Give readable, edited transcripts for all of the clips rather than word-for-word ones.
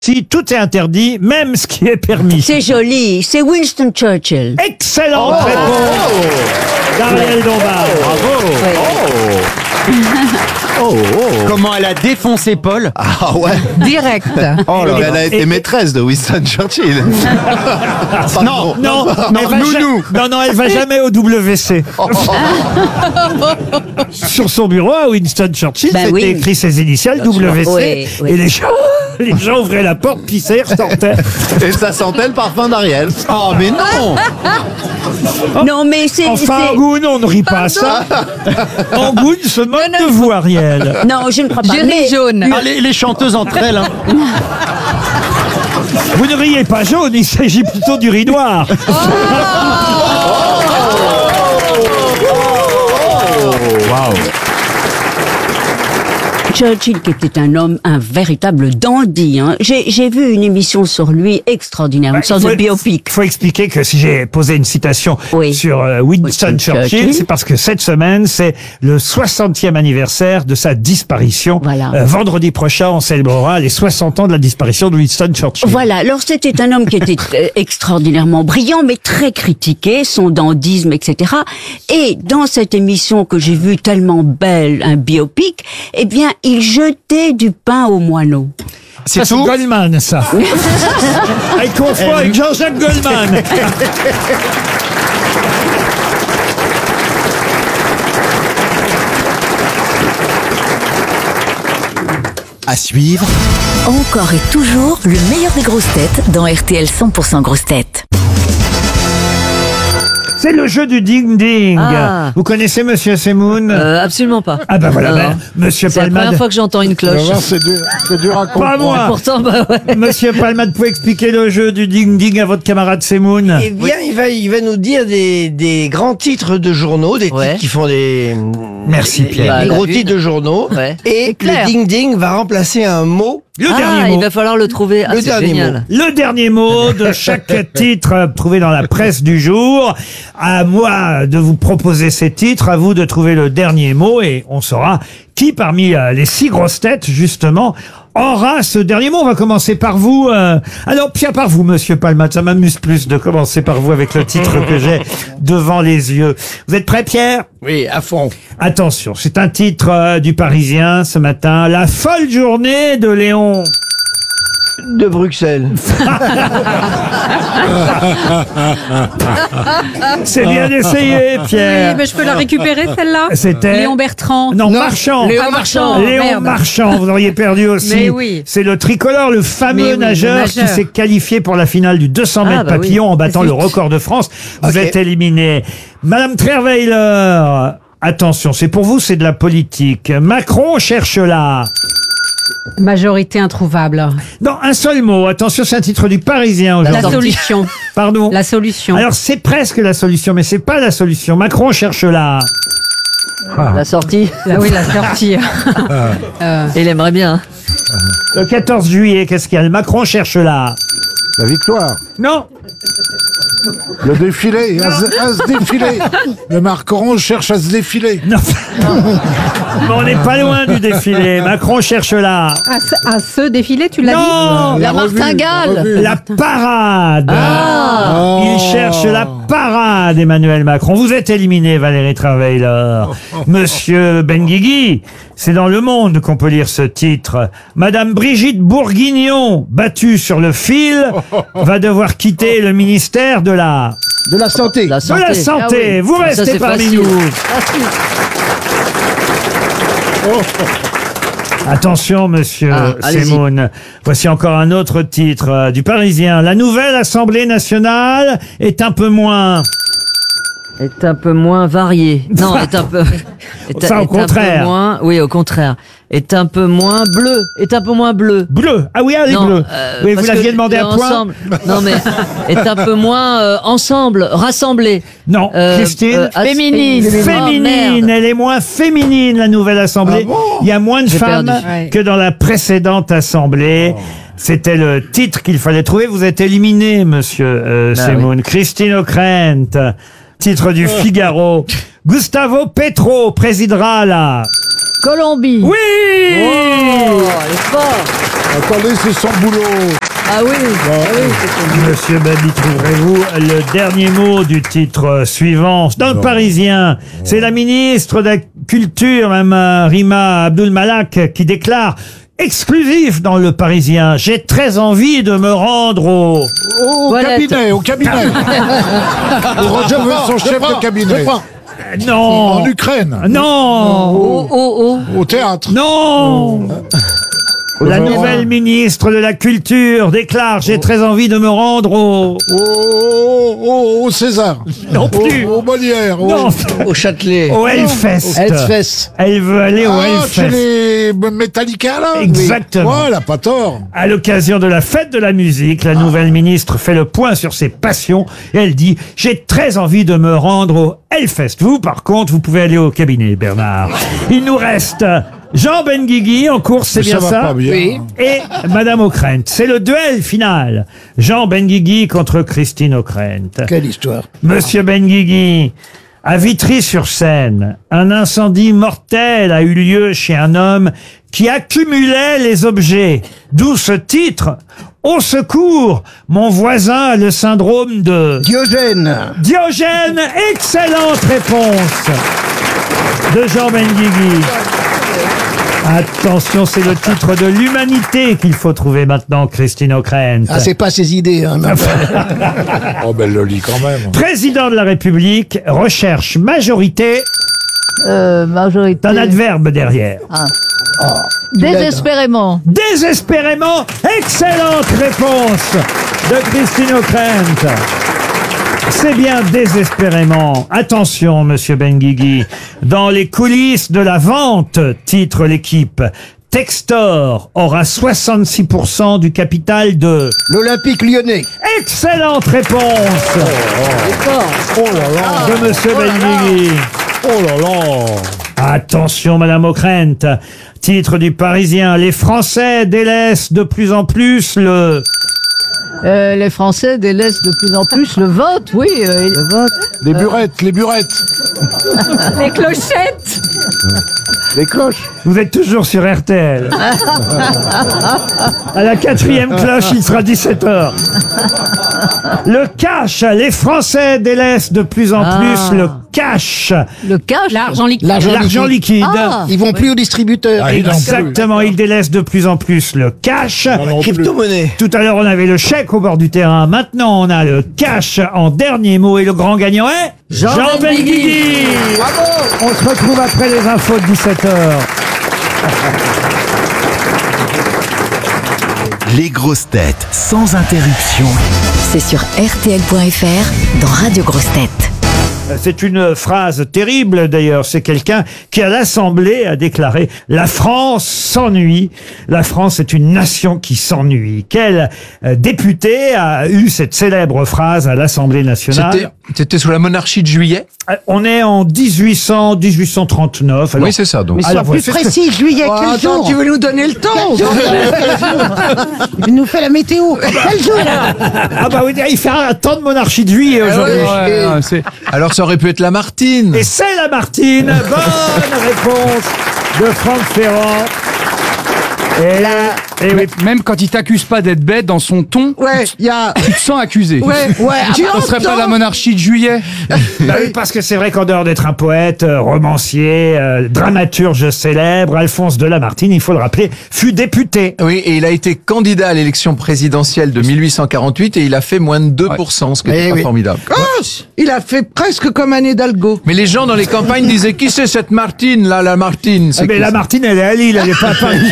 Si tout est interdit, même ce qui est permis. C'est joli, c'est Winston Churchill. Excellente réponse d'Ariel Dombal. Comment elle a défoncé Paul. Ah ouais. Direct. Oh là, elle a été maîtresse de Winston Churchill. Non, elle va jamais au WC. Sur son bureau, à Winston Churchill, Bah c'était oui. écrit ses initiales, WC. Oui, oui. Et les gens ouvraient la porte, pissaient, ressortaient. Et ça sentait le parfum d'Ariel. Oh mais non. Non, mais c'est... Enfin, Angoune, on ne rit pas à ça. Angoune se moque de vous, Ariel. Non, je ne crois pas. Jury Mais jaune. Ah, les chanteuses entre elles. Hein. Vous ne riez pas jaune, il s'agit plutôt du riz noir. Churchill, qui était un homme, un véritable dandy. Hein. J'ai vu une émission sur lui extraordinaire, une sorte de biopic. Il faut expliquer que si j'ai posé une citation Oui. sur Winston Churchill, c'est parce que cette semaine, c'est le 60e anniversaire de sa disparition. Voilà. Vendredi prochain, on célébrera les 60 ans de la disparition de Winston Churchill. Voilà, alors c'était un homme qui était extraordinairement brillant, mais très critiqué, son dandysme, etc. Et dans cette émission que j'ai vue tellement belle, un biopic, eh bien, il jetait du pain aux moineaux. C'est tout Goldman, ça. Il confond avec Jean-Jacques Goldman. À suivre. Encore et toujours le meilleur des grosses têtes dans RTL 100% grosses têtes. C'est le jeu du ding-ding. Ah. Vous connaissez Monsieur Semoun? Absolument pas. Ah bah voilà, Non, ben, non. Monsieur C'est la Palmade. première fois que j'entends une cloche. C'est dur à Pas moi. Pourtant, bah ouais. Monsieur Palmade, pouvez expliquer le jeu du ding-ding à votre camarade Semoun? Eh bien, il va nous dire des grands titres de journaux, des Ouais. titres qui font des... Merci, Pierre. Des Bah, gros la titres une. de journaux. Ouais. Et clair. le ding-ding va remplacer un mot. Le dernier Il mot. va falloir le trouver. Ah, Le c'est dernier génial. Le dernier mot de chaque titre trouvé dans la presse du jour. À moi de vous proposer ces titres, à vous de trouver le dernier mot et on saura qui parmi les 6 grosses têtes, justement, aura ce dernier mot. On va commencer par vous. Alors, Pierre, par vous, Monsieur Palmade. Ça m'amuse plus de commencer par vous avec le titre que j'ai devant les yeux. Vous êtes prêt, Pierre? Oui, à fond. Attention, c'est un titre du Parisien ce matin. La folle journée de Léon. De Bruxelles. C'est bien essayé, Oui, Pierre. mais je peux la récupérer celle-là. C'était Léon Bertrand. Non, Marchand. Léon Marchand. Léon Merde. Marchand, vous auriez perdu aussi. Mais oui. C'est le tricolore, le fameux Mais oui, nageur, le nageur. qui s'est qualifié pour la finale du 200 mètres bah oui. papillon en battant Zut. le record de France. Vous Ok. êtes éliminé. Madame Trierweiler, attention, c'est pour vous, c'est de la politique. Macron cherche là. Majorité introuvable. Non, un seul mot. Attention, c'est un titre du Parisien La aujourd'hui. solution. Pardon. La solution. Alors, c'est presque la solution, mais c'est pas la solution. Macron cherche là. La sortie. Ah oui, la sortie. Il aimerait bien. Hein. Le 14 juillet, qu'est-ce qu'il y a? Le Macron cherche là. La victoire, Non. le défilé, à se défiler. Le Macron cherche à se défiler. Non. Mais on n'est pas loin du défilé. Macron cherche là. À ce défilé, tu l'as dit? Non. La revue, martingale. la revue. La parade. Ah. Il cherche la parade, Emmanuel Macron. Vous êtes éliminé, Valérie Trierweiler. Monsieur Benguigui, c'est dans Le Monde qu'on peut lire ce titre. Madame Brigitte Bourguignon, battue sur le fil, va devoir quitter le ministère de la santé. La santé. de la santé. Ah oui. Vous Ça, restez c'est parmi facile. nous. Attention, monsieur allez-y. Semoun. Voici encore un autre titre du Parisien. La nouvelle Assemblée nationale est un peu moins... Est un peu moins varié. Non, est un peu. Ça, au contraire. Un peu moins, oui, au contraire. Est un peu moins bleu. Est un peu moins bleu. Bleu. Ah oui, allez, Non, bleu. Oui, vous parce l'aviez que demandé à point. ensemble. Non, mais est un peu moins ensemble, rassemblé. Non, Christine. Féminine. Oh, Féminine, merde. elle est moins féminine, la nouvelle Assemblée. Il y a moins de J'ai femmes perdu. Ouais. que dans la précédente Assemblée. C'était le titre qu'il fallait trouver. Vous êtes éliminé, monsieur Semoun. Christine O'Krent, titre du Figaro. Gustavo Petro présidera la... Colombie. Oui Oh, elle est forte. Attendez, c'est son boulot. Ah oui, Monsieur Babi, trouverez-vous le dernier mot du titre suivant dans le Parisien? C'est la ministre de la Culture, Mme Rima Abdul-Malak, qui déclare exclusif dans le Parisien: j'ai très envie de me rendre Au cabinet. Pour retrouver son chef de cabinet. Non. En Ukraine. Non. Au théâtre. Non. La nouvelle ministre de la Culture déclare: j'ai très envie de me rendre Au César. Non plus. Au Molière. Non. Au Châtelet. Au Hellfest. Hellfest. Elle veut aller au Chez Hellfest. les Metallica, là. Exactement. Ouais, elle a pas tort. À l'occasion de la fête de la musique, la nouvelle ministre fait le point sur ses passions et elle dit: j'ai très envie de me rendre au Hellfest. Vous, par contre, vous pouvez aller au cabinet, Bernard. Il nous reste Jean Benguigui en course, c'est bien va ça? pas bien. Oui. Et Madame Ockrent. C'est le duel final. Jean Benguigui contre Christine Ockrent. Quelle histoire. Monsieur Benguigui, à Vitry-sur-Seine, un incendie mortel a eu lieu chez un homme qui accumulait les objets. D'où ce titre: au secours, mon voisin a le syndrome de Diogène. Diogène. Excellente réponse de Jean Benguigui. Attention, c'est le titre de l'humanité qu'il faut trouver maintenant, Christine Ockrent. Ah, c'est pas ses idées, hein. Oh, ben, elle le lit quand même. Président de la République recherche majorité majorité. d'un adverbe derrière. Désespérément. Désespérément. Excellente réponse de Christine Ockrent. C'est bien désespérément. Attention, monsieur Benguigui. Dans les coulisses de la vente, titre l'équipe, Textor aura 66% du capital de... L'Olympique lyonnais. Excellente réponse de monsieur Benguigui. Oh là là. Attention, madame Ockrent. Titre du Parisien: les Français délaissent de plus en plus le... Les Français délaissent de plus en plus le vote, oui. Le vote. Les burettes. Les clochettes. Les cloches. Vous êtes toujours sur RTL. À la 4e cloche, il sera 17h. Le cash. Les Français délaissent de plus en plus le cash. Le cash. L'argent liquide. L'argent liquide. Ah. Ils vont plus au distributeur. Ah, ils n'en Exactement, ils délaissent de plus en plus le cash. Crypto-monnaie. Tout à l'heure, on avait le chèque au bord du terrain. Maintenant, on a le cash en dernier mot. Et le grand gagnant est Jean Benguigui. On se retrouve après les infos de 17h. Les grosses têtes sans interruption. C'est sur RTL.fr dans Radio Grosses Têtes. C'est une phrase terrible d'ailleurs. C'est quelqu'un qui à l'Assemblée a déclaré: la France s'ennuie. La France est une nation qui s'ennuie. Quel député a eu cette célèbre phrase à l'Assemblée nationale? C'était sous la monarchie de Juillet? On est en 1839. Alors, Oui, c'est ça, donc. alors, Plus c'est ce que- précis, juillet, quel jour? Tu veux nous donner le temps? Il nous fait la météo. Quel jour? Ah bah oui, il fait un temps de monarchie de juillet aujourd'hui. Alors ça aurait pu être la Martine. Et c'est la Martine. Bonne réponse de Franck Ferrand. Et là, et oui. Même quand il t'accuse pas d'être bête, dans son ton, Ouais, il y a... tu te sens accusé. Ouais, Tu ne serais pas la monarchie de Juillet? Bah oui, parce que c'est vrai qu'en dehors d'être un poète, romancier, dramaturge célèbre, Alphonse de Lamartine, il faut le rappeler, fut député. Oui, et il a été candidat à l'élection présidentielle de 1848 et il a fait moins de 2%, ce qui est pas formidable. Il a fait presque comme un Hidalgo. Mais les gens dans les campagnes disaient: qui c'est cette Martine là, la Martine? Ah, mais la Martine, elle est à Lille, elle est pas à Paris.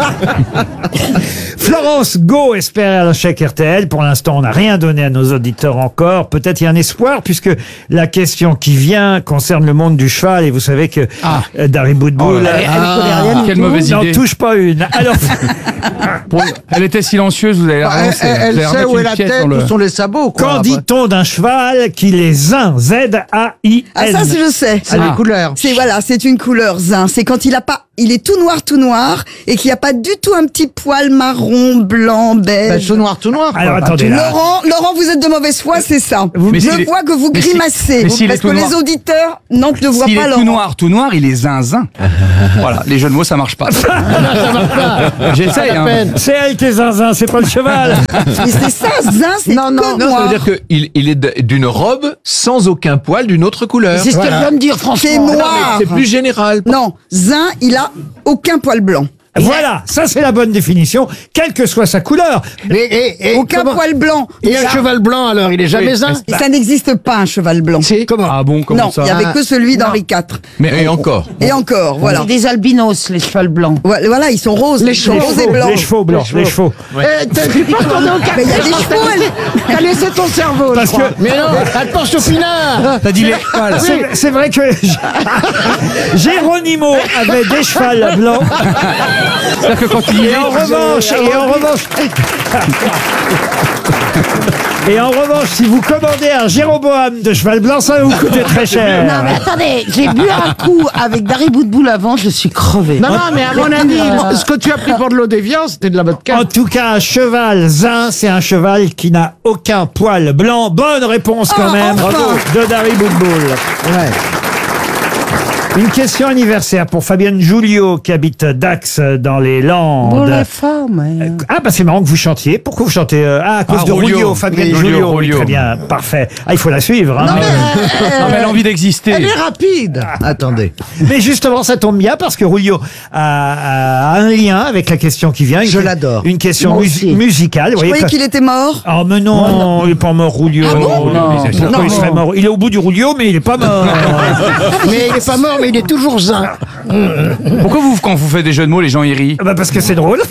Florence Go espère un chèque RTL. Pour l'instant, on n'a rien donné à nos auditeurs encore. Peut-être il y a un espoir, puisque la question qui vient concerne le monde du cheval. Et vous savez que Dari Boudboul Quelle mauvaise n'en idée. touche pas une. Alors, Elle était silencieuse, vous avez Elle, avancé. elle Vous allez sait remettre où est une la pièce tête, dans le- où sont les sabots, quoi. qu'en dit-on d'un cheval qui les zin, Z-A-I-N? Ah ça je sais. C'est les couleurs. C'est voilà, c'est une couleur zin. C'est quand il a pas il est tout noir, et qu'il n'y a pas du tout un petit poil marron, blanc, beige. Tout noir. Alors attendez là. Laurent, vous êtes de mauvaise foi, c'est ça. Mais Je s'il est- vois que vous mais si- grimacez. mais s'il est Parce tout que noir- les auditeurs ne voient S'il pas est Laurent. tout noir, il est zinzin. Voilà, les jeux de mots, ça marche pas. Ça marche pas. J'essaye, Pas la hein. peine. C'est elle qui est zinzin, c'est pas le cheval. Mais c'est ça, zin, c'est Non, non, que Non, ça noir. veut dire qu'il est d'une robe sans aucun poil d'une autre couleur. C'est ce qu'elle vient de dire, franchement. C'est noir. C'est plus général. Non, zin, il a aucun poil blanc. Voilà, ça c'est la bonne définition, quelle que soit sa couleur. Et Aucun comment- poil blanc. Et un cheval blanc, alors, il est jamais zin? Et ça n'existe pas, un cheval blanc. Comment? Ah bon, comment Non, ça il n'y avait que celui d'Henri IV. Mais encore. Et encore, voilà. des albinos, les chevals blancs. Voilà, ils sont roses. Ils sont roses et blancs. Les chevaux blancs, les chevaux. Tu penses qu'on est au Mais il y a des chevaux, T'as laissé ton cerveau, Parce que Mais non, elle pense au pinard. T'as dit les... c'est vrai que Géronimo avait des chevals blancs. C'est-à-dire que quand il Et en revanche, si vous commandez un Jéroboam de cheval blanc, ça va vous coûter très cher. Non, mais attendez, j'ai bu un coup avec Dari Boudboul avant, je suis crevé. Non, mais à mon avis, ce que tu as pris pour de l'eau déviant, c'était de la vodka. En tout cas, un cheval zin, c'est un cheval qui n'a aucun poil blanc. Bonne réponse quand même de Dari Boudboul. Une question anniversaire pour Fabienne Julio qui habite Dax dans les Landes. femmes. Ah bah c'est marrant que vous chantiez. Pourquoi vous chantez à cause de Rulio, Fabienne Oui, Julio. Rulio. Très bien, parfait. Ah, il faut la suivre. Hein. Non, mais elle a envie d'exister. Elle est rapide. Attendez. Mais justement, ça tombe bien parce que Rulio a un lien avec la question qui vient. Je l'adore. Une question Moi aussi. musicale. Je Vous voyez, croyais qu'il était mort. Oh mais non, il est pas mort Rulio. Pourquoi il serait mort? Il est au bout du Rulio, mais il est pas mort. Mais il est pas mort, mais il est toujours zin. Pourquoi quand vous faites des jeux de mots, les gens y rient? Bah parce que c'est drôle.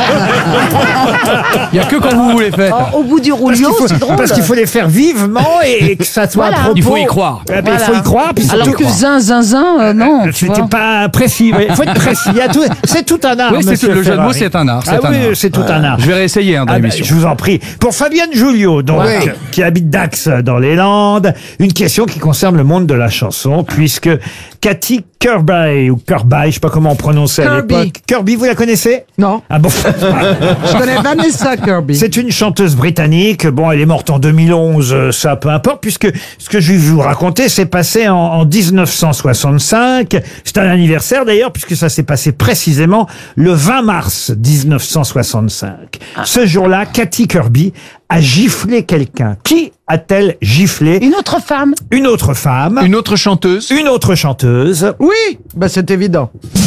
Il y a que quand vous les faites. Au bout du rouleau, c'est drôle. Parce qu'il faut les faire vivement et que ça soit à propos. Il faut y croire. Ah, ben, il faut y croire. Puis Alors surtout- que zin, non. tu C'était vois. pas précis. Il faut être précis. Il y a tout- C'est tout un art. Oui, c'est monsieur le jeu de mots, Ferrari. c'est un art. Ah oui, c'est tout un art. Je vais réessayer dans Ah ben, l'émission. je vous en prie. Pour Fabienne Julio, donc, qui habite Dax dans les Landes, une question qui concerne le monde de la chanson, puisque Cathy Kirby, ou Kirby, je sais pas comment on prononçait à Kirby. l'époque. Kirby, vous la connaissez? Non. Ah bon? Je connais Vanessa Kirby. C'est une chanteuse britannique. Bon, elle est morte en 2011, ça peu importe, puisque ce que je vais vous raconter s'est passé en 1965. C'est un anniversaire d'ailleurs, puisque ça s'est passé précisément le 20 mars 1965. Ce jour-là, Cathy Kirby a giflé quelqu'un. Qui a-t-elle giflé? Une autre femme. Une autre femme. Une autre chanteuse. Une autre chanteuse. Oui, bah c'est évident.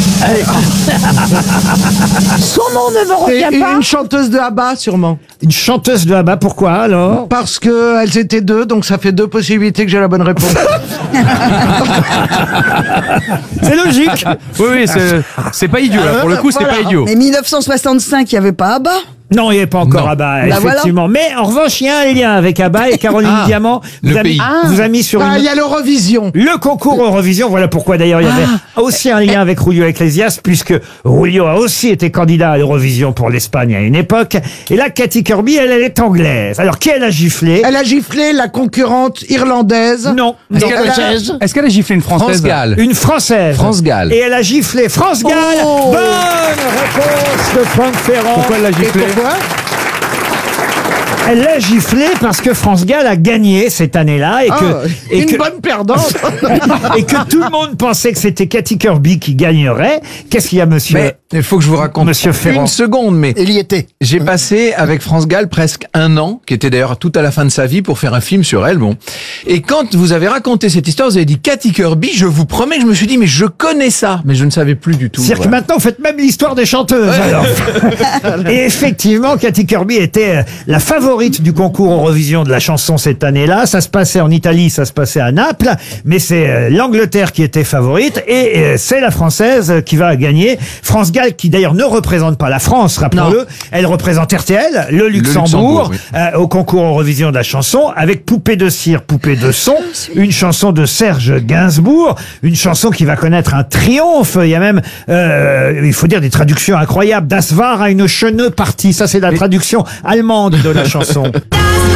Son nom ne me revient pas. Une chanteuse de ABBA, sûrement. Une chanteuse de ABBA, pourquoi alors? Parce que elles étaient deux, donc ça fait deux possibilités que j'ai la bonne réponse. C'est logique. Oui, c'est pas idiot. Là. Pour le coup, c'est pas idiot. Mais 1965, il n'y avait pas ABBA. Non, il n'y avait pas encore Non. ABBA, Bah effectivement. Mais en revanche, il y a un lien avec ABBA et Caroline Diamant le pays. vous a mis sur Ah, une... il y a l'Eurovision. Le concours Eurovision, voilà pourquoi d'ailleurs il y avait aussi un lien avec Julio Iglesias, puisque Julio a aussi été candidat à l'Eurovision pour l'Espagne à une époque. Et là, Cathy Kirby, elle est anglaise. Alors, qui elle a giflé? Elle a giflé la concurrente irlandaise. Non. Est-ce Non. qu'elle a giflé une française? France Gall. Une Française. France Gall. Et elle a giflé France Gall. Oh. Bonne réponse de Franck Ferrand. Pourquoi elle l'a giflé? Pourquoi? Elle l'a giflé parce que France Gall a gagné cette année-là et Une bonne perdante. et que tout le monde pensait que c'était Cathy Kirby qui gagnerait. Qu'est-ce qu'il y a, monsieur? Mais il faut que je vous raconte Monsieur Ferrand. une seconde, mais Il y était. j'ai passé avec France Gall presque un an, qui était d'ailleurs tout à la fin de sa vie, pour faire un film sur elle. Bon, et quand vous avez raconté cette histoire, vous avez dit Cathy Kirby. Je vous promets, je me suis dit mais je connais ça, mais je ne savais plus du tout. C'est-à-dire que Voilà. maintenant, vous faites même l'histoire des chanteuses. Alors. Et effectivement, Cathy Kirby était la favorite du concours Eurovision de la chanson cette année-là. Ça se passait en Italie, ça se passait à Naples, mais c'est l'Angleterre qui était favorite et c'est la Française qui va gagner. France Gall, qui d'ailleurs ne représente pas la France, rappelons-le. Elle représente RTL, le Luxembourg, Luxembourg, au concours Eurovision de la chanson, avec Poupée de cire, Poupée de son, une chanson de Serge Gainsbourg, une chanson qui va connaître un triomphe. Il y a même, il faut dire, des traductions incroyables. Das war eine schöne Partie. Ça, c'est la traduction allemande de la chanson.